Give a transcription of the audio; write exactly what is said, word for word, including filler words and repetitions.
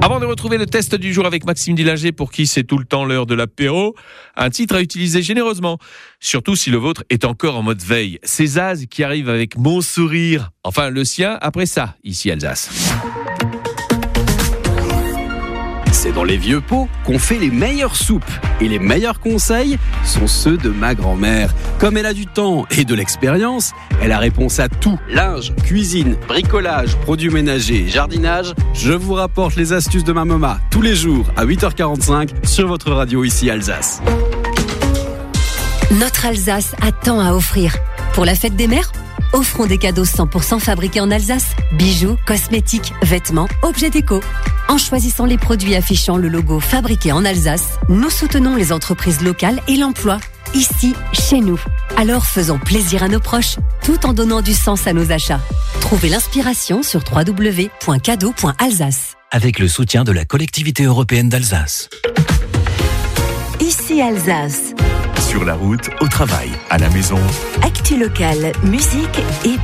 Avant de retrouver le test du jour avec Maxime Dillinger, pour qui c'est tout le temps l'heure de l'apéro, un titre à utiliser généreusement, surtout si le vôtre est encore en mode veille. C'est Zaz qui arrive avec Mon Sourire, enfin le sien après ça, ici Alsace. C'est dans les vieux pots qu'on fait les meilleures soupes. Et les meilleurs conseils sont ceux de ma grand-mère. Comme elle a du temps et de l'expérience, elle a réponse à tout. Linge, cuisine, bricolage, produits ménagers, jardinage. Je vous rapporte les astuces de ma maman tous les jours à huit heures quarante-cinq sur votre radio ici Alsace. Notre Alsace a tant à offrir. Pour la fête des mères, offrons des cadeaux cent pour cent fabriqués en Alsace. Bijoux, cosmétiques, vêtements, objets déco. En choisissant les produits affichant le logo fabriqué en Alsace, nous soutenons les entreprises locales et l'emploi, ici, chez nous. Alors faisons plaisir à nos proches, tout en donnant du sens à nos achats. Trouvez l'inspiration sur w w w point cadeau point alsace. Avec le soutien de la collectivité européenne d'Alsace. Ici Alsace. Sur la route, au travail, à la maison. Actu locale, musique et